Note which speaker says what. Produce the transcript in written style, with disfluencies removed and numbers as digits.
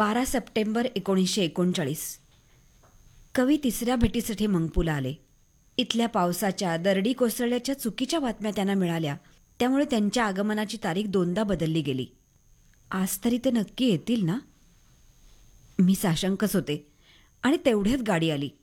Speaker 1: 12 September 1939. कवी तिसऱ्या भेटीसाठी मंगपूला आले. इथल्या पावसाच्या, दरडी कोसळल्याच्या चुकीच्या बातम्या त्यांना मिळाल्या. त्यामुळे त्यांच्या आगमनाची तारीख 2दा बदलली गेली. आज तरी ते नक्की येतील ना? मी साशंकच होते आणि तेवढ्यात गाडी आली.